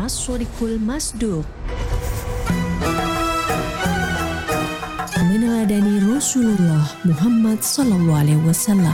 As-Shadiqul Masduq, meneladani Rasulullah Muhammad SAW.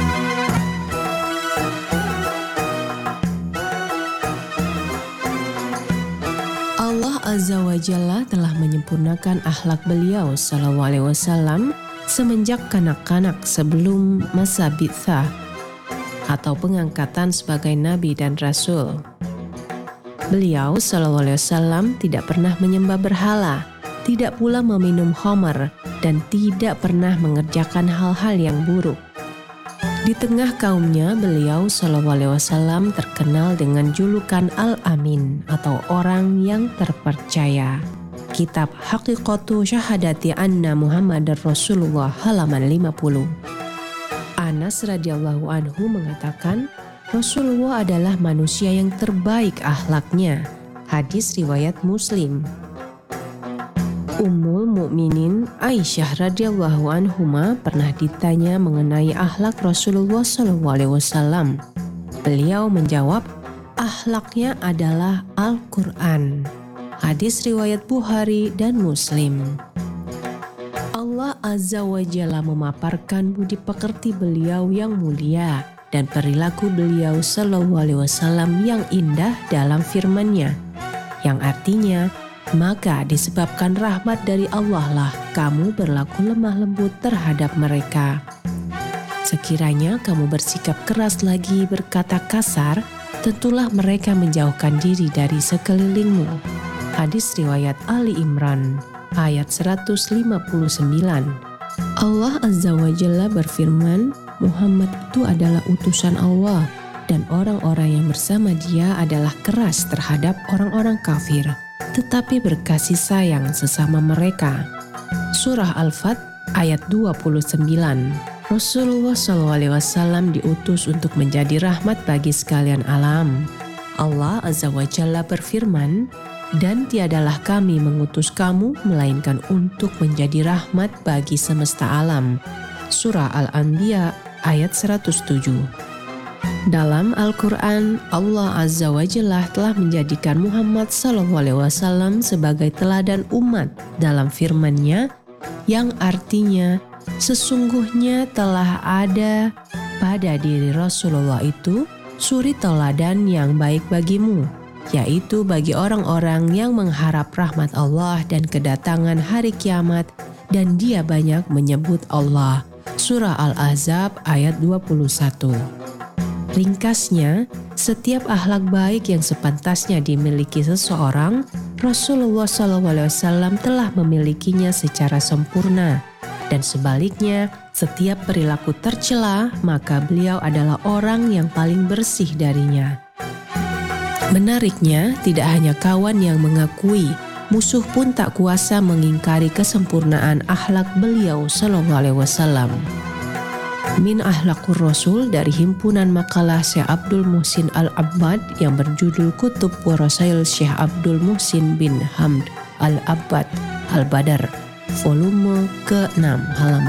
Allah Azza wa Jalla telah menyempurnakan akhlak beliau SAW semenjak kanak-kanak sebelum masa bi'tsah atau pengangkatan sebagai nabi dan rasul. Beliau SAW tidak pernah menyembah berhala, tidak pula meminum khamar, dan tidak pernah mengerjakan hal-hal yang buruk. Di tengah kaumnya, beliau SAW terkenal dengan julukan Al-Amin atau orang yang terpercaya. Kitab Haqiqatu Syahadati Anna Muhammadar Rasulullah halaman 50. Anas radhiyallahu anhu mengatakan, Rasulullah adalah manusia yang terbaik akhlaknya. Hadis riwayat Muslim. Ummul Mukminin Aisyah radhiyallahu anhuma pernah ditanya mengenai akhlak Rasulullah SAW. Beliau menjawab, akhlaknya adalah Al-Quran. Hadis riwayat Bukhari dan Muslim. Allah Azza wa Jalla memaparkan budi pekerti beliau yang mulia dan perilaku beliau SAW yang indah dalam firman-Nya, yang artinya, maka disebabkan rahmat dari Allah lah kamu berlaku lemah lembut terhadap mereka. Sekiranya kamu bersikap keras lagi berkata kasar, tentulah mereka menjauhkan diri dari sekelilingmu. Hadis riwayat Ali Imran ayat 159. Allah Azza wa Jalla berfirman, Muhammad itu adalah utusan Allah dan orang-orang yang bersama dia adalah keras terhadap orang-orang kafir, tetapi berkasih sayang sesama mereka. Surah Al-Fat ayat 29. Rasulullah SAW diutus untuk menjadi rahmat bagi sekalian alam. Allah Azza wa Jalla berfirman, dan tiadalah kami mengutus kamu melainkan untuk menjadi rahmat bagi semesta alam. Surah Al-Anbiya ayat 107. Dalam Al-Quran, Allah Azza wa Jalla telah menjadikan Muhammad SAW sebagai teladan umat dalam firman-Nya yang artinya, sesungguhnya telah ada pada diri Rasulullah itu suri teladan yang baik bagimu, yaitu bagi orang-orang yang mengharap rahmat Allah dan kedatangan hari kiamat, dan dia banyak menyebut Allah. Surah Al-Ahzab ayat 21. Ringkasnya, setiap akhlak baik yang sepantasnya dimiliki seseorang, Rasulullah SAW telah memilikinya secara sempurna. Dan sebaliknya, setiap perilaku tercela, maka beliau adalah orang yang paling bersih darinya. Menariknya, tidak hanya kawan yang mengakui, musuh pun tak kuasa mengingkari kesempurnaan akhlak beliau SAW. Min Akhlaqur Rasul dari himpunan makalah Syekh Abdul Muhsin Al-Abbad yang berjudul Kutub wa Rasail Syekh Abdul Muhsin bin Hamd Al-Abbad Al-Badar, volume ke-6, halaman